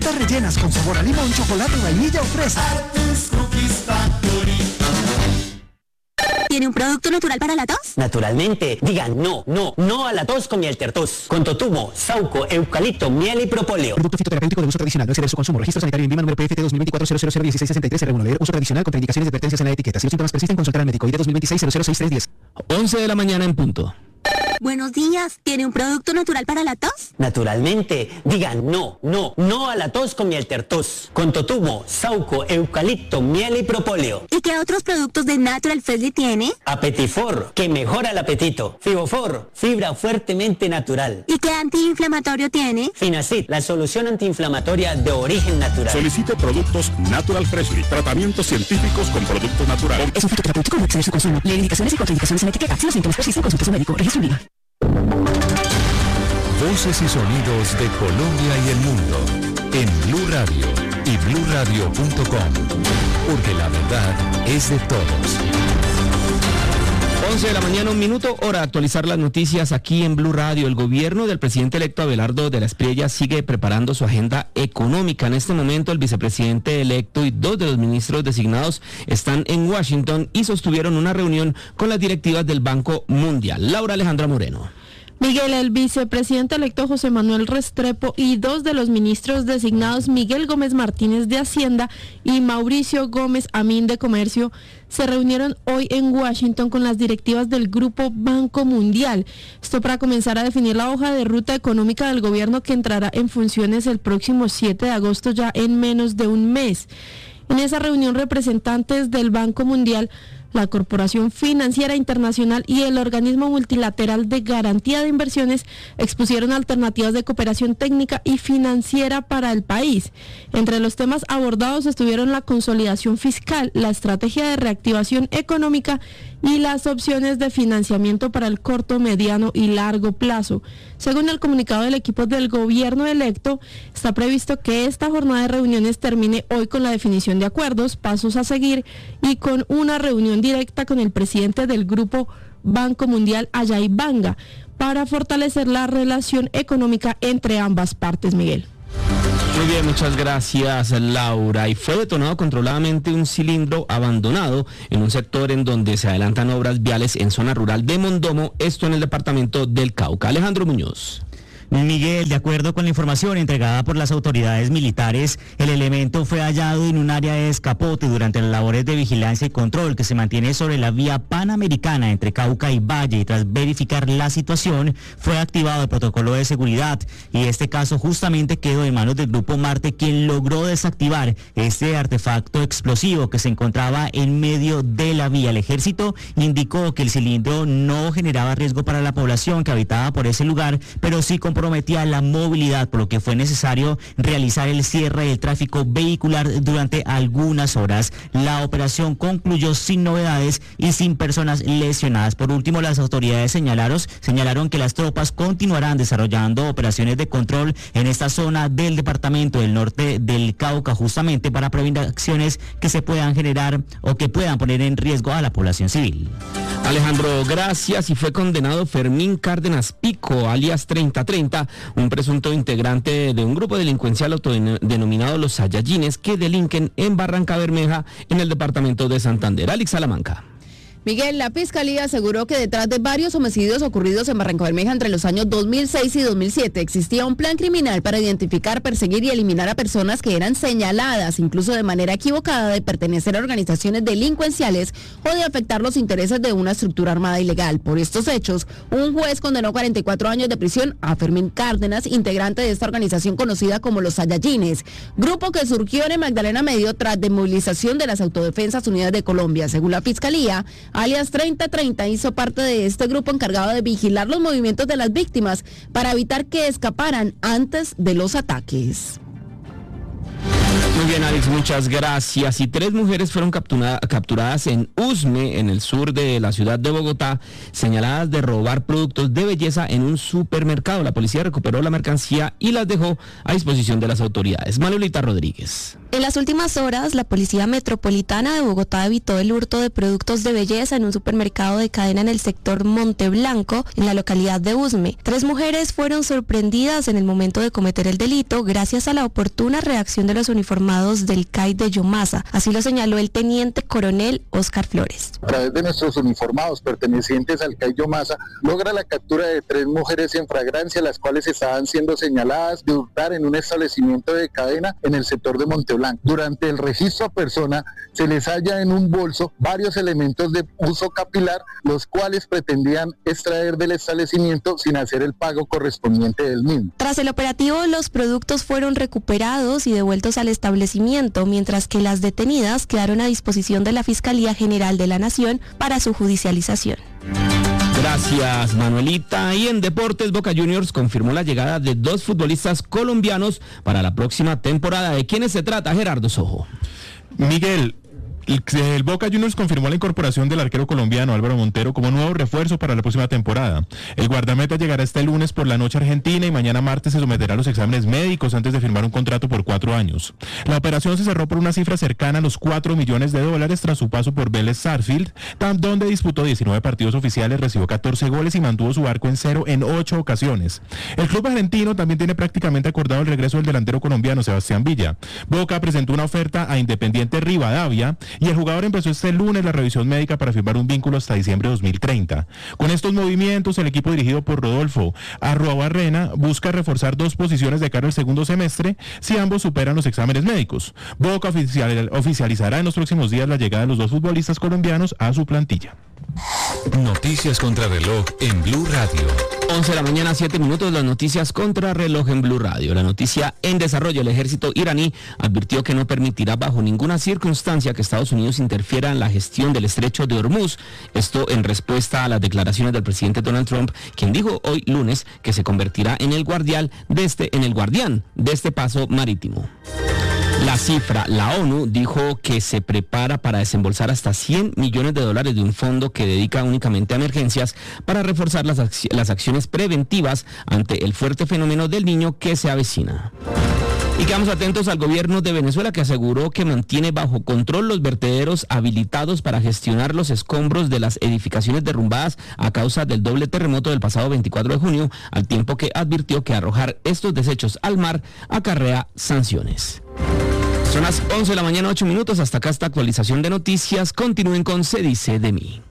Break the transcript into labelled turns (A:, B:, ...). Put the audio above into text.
A: Están rellenas con sabor a limón, chocolate, vainilla o fresa.
B: ¿Tiene un producto natural para la tos?
C: Naturalmente. Digan no a la tos con miel tertos. Con totumo, sauco, eucalipto, miel y propóleo.
A: Producto fitoterapéutico de uso tradicional. No exceder su consumo. Registro sanitario en Vima número PFT 2024-0001663-R1. Leer uso tradicional. Contraindicaciones y advertencias en la etiqueta. Si los síntomas persisten, consultar al médico. ID 2026-006310.
D: 11 de la mañana en punto.
B: Buenos días. ¿Tiene un producto natural para la tos?
C: Naturalmente. Digan no a la tos con miel tertos. Con totumo, sauco, eucalipto, miel y propóleo.
B: ¿Y qué otros productos de Natural Freshly tiene?
C: Apetifor, que mejora el apetito. Fibofor, fibra fuertemente natural.
B: ¿Y qué antiinflamatorio tiene?
C: Finacid, la solución antiinflamatoria de origen natural.
E: Solicite productos Natural Freshly. Tratamientos científicos con productos naturales.
A: Es un fitoterapéutico. No exceder su consumo. Leer indicaciones y contraindicaciones en la etiqueta. Si los síntomas persisten, consulte a su médico. Registro Vima.
F: Voces y sonidos de Colombia y el mundo en Blue Radio y BlueRadio.com, porque la verdad es de todos.
D: 11 de la mañana, 1 minuto, hora de actualizar las noticias aquí en Blue Radio. El gobierno del presidente electo Abelardo de la Espriella sigue preparando su agenda económica. En este momento el vicepresidente electo y 2 de los ministros designados están en Washington y sostuvieron una reunión con las directivas del Banco Mundial. Laura Alejandra Moreno.
G: Miguel, el vicepresidente electo José Manuel Restrepo y 2 de los ministros designados, Miguel Gómez Martínez de Hacienda y Mauricio Gómez Amín de Comercio, se reunieron hoy en Washington con las directivas del Grupo Banco Mundial. Esto para comenzar a definir la hoja de ruta económica del gobierno que entrará en funciones el próximo 7 de agosto, ya en menos de un mes. En esa reunión, representantes del Banco Mundial, la Corporación Financiera Internacional y el Organismo Multilateral de Garantía de Inversiones expusieron alternativas de cooperación técnica y financiera para el país. Entre los temas abordados estuvieron la consolidación fiscal, la estrategia de reactivación económica y las opciones de financiamiento para el corto, mediano y largo plazo. Según el comunicado del equipo del gobierno electo, está previsto que esta jornada de reuniones termine hoy con la definición de acuerdos, pasos a seguir y con una reunión directa con el presidente del Grupo Banco Mundial, Ajay Banga, para fortalecer la relación económica entre ambas partes, Miguel.
D: Muy bien, muchas gracias, Laura. Y fue detonado controladamente un cilindro abandonado en un sector en donde se adelantan obras viales en zona rural de Mondomo, esto en el departamento del Cauca. Alejandro Muñoz.
H: Miguel, de acuerdo con la información entregada por las autoridades militares, el elemento fue hallado en un área de descapote durante las labores de vigilancia y control que se mantiene sobre la vía panamericana entre Cauca y Valle, y tras verificar la situación fue activado el protocolo de seguridad y este caso justamente quedó en manos del Grupo Marte, quien logró desactivar este artefacto explosivo que se encontraba en medio de la vía. El ejército indicó que el cilindro no generaba riesgo para la población que habitaba por ese lugar, pero sí comprometía la movilidad, por lo que fue necesario realizar el cierre del tráfico vehicular durante algunas horas. La operación concluyó sin novedades y sin personas lesionadas. Por último, las autoridades señalaron que las tropas continuarán desarrollando operaciones de control en esta zona del departamento del norte del Cauca, justamente para prevenir acciones que se puedan generar o que puedan poner en riesgo a la población civil.
D: Alejandro, gracias. Y fue condenado Fermín Cárdenas Pico, alias 3030, un presunto integrante de un grupo delincuencial autodenominado Los Saiyajines, que delinquen en Barranca Bermeja, en el departamento de Santander. Alex Salamanca.
I: Miguel, la Fiscalía aseguró que detrás de varios homicidios ocurridos en Barranca Bermeja entre los años 2006 y 2007 existía un plan criminal para identificar, perseguir y eliminar a personas que eran señaladas, incluso de manera equivocada, de pertenecer a organizaciones delincuenciales o de afectar los intereses de una estructura armada ilegal. Por estos hechos, un juez condenó 44 años de prisión a Fermín Cárdenas, integrante de esta organización conocida como Los Saiyajines, grupo que surgió en el Magdalena Medio tras desmovilización de las Autodefensas Unidas de Colombia. Según la Fiscalía, alias 3030 hizo parte de este grupo encargado de vigilar los movimientos de las víctimas para evitar que escaparan antes de los ataques.
D: Muy bien, Alex, muchas gracias. Y 3 mujeres fueron capturadas en Usme, en el sur de la ciudad de Bogotá, señaladas de robar productos de belleza en un supermercado. La policía recuperó la mercancía y las dejó a disposición de las autoridades. Manuelita Rodríguez.
J: En las últimas horas, la Policía Metropolitana de Bogotá evitó el hurto de productos de belleza en un supermercado de cadena en el sector Monteblanco, en la localidad de Usme. 3 mujeres fueron sorprendidas en el momento de cometer el delito gracias a la oportuna reacción de los uniformados del CAI de Yomasa. Así lo señaló el teniente coronel Oscar Flores.
K: A través de nuestros uniformados pertenecientes al CAI Yomasa, logra la captura de 3 mujeres en flagrancia, las cuales estaban siendo señaladas de hurtar en un establecimiento de cadena en el sector de Monteblanco. Durante el registro a persona se les halla en un bolso varios elementos de uso capilar, los cuales pretendían extraer del establecimiento sin hacer el pago correspondiente del mismo.
J: Tras el operativo, los productos fueron recuperados y devueltos al establecimiento, mientras que las detenidas quedaron a disposición de la Fiscalía General de la Nación para su judicialización.
D: Gracias, Manuelita. Y en deportes, Boca Juniors confirmó la llegada de 2 futbolistas colombianos para la próxima temporada. ¿De quiénes se trata, Gerardo Sojo?
L: Miguel, el Boca Juniors confirmó la incorporación del arquero colombiano Álvaro Montero como nuevo refuerzo para la próxima temporada. El guardameta llegará este lunes por la noche a Argentina y mañana martes se someterá a los exámenes médicos antes de firmar un contrato por 4 años. La operación se cerró por una cifra cercana a los $4 millones tras su paso por Vélez Sarsfield, donde disputó 19 partidos oficiales, recibió 14 goles y mantuvo su arco en 0 en 8 ocasiones. El club argentino también tiene prácticamente acordado el regreso del delantero colombiano Sebastián Villa. Boca presentó una oferta a Independiente Rivadavia y el jugador empezó este lunes la revisión médica para firmar un vínculo hasta diciembre de 2030. Con estos movimientos, el equipo dirigido por Rodolfo Arruabarrena busca reforzar 2 posiciones de cara al segundo semestre si ambos superan los exámenes médicos. Boca oficializará en los próximos días la llegada de los 2 futbolistas colombianos a su plantilla.
F: Noticias contra reloj en Blue Radio.
D: 11 de la mañana, 7 minutos, las noticias contra reloj en Blue Radio. La noticia en desarrollo: el ejército iraní advirtió que no permitirá bajo ninguna circunstancia que Estados Unidos interfiera en la gestión del estrecho de Hormuz. Esto en respuesta a las declaraciones del presidente Donald Trump, quien dijo hoy lunes que se convertirá en el guardián de este paso marítimo. La ONU dijo que se prepara para desembolsar hasta $100 millones de un fondo que dedica únicamente a emergencias para reforzar las acciones preventivas ante el fuerte fenómeno del Niño que se avecina. Y quedamos atentos al gobierno de Venezuela, que aseguró que mantiene bajo control los vertederos habilitados para gestionar los escombros de las edificaciones derrumbadas a causa del doble terremoto del pasado 24 de junio, al tiempo que advirtió que arrojar estos desechos al mar acarrea sanciones. Son las 11 de la mañana, 8 minutos. Hasta acá esta actualización de noticias. Continúen con Se Dice de Mí.